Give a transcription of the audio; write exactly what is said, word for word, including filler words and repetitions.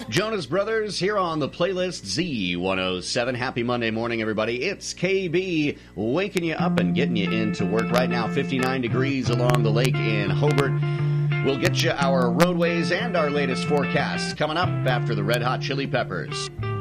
Jonas Brothers here on the playlist Z one oh seven. Happy Monday morning, everybody. It's K B waking you up and getting you into work right now. fifty-nine degrees along the lake in Hobart. We'll get you our roadways and our latest forecasts coming up after the Red Hot Chili Peppers.